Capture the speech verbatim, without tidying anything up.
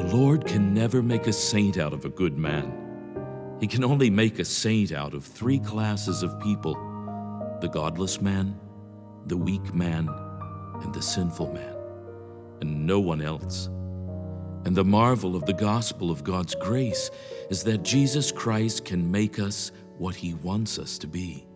The Lord can never make a saint out of a good man. He can only make a saint out of three classes of people: the godless man, the weak man, and the sinful man, and no one else. And the marvel of the gospel of God's grace is that Jesus Christ can make us what He wants us to be.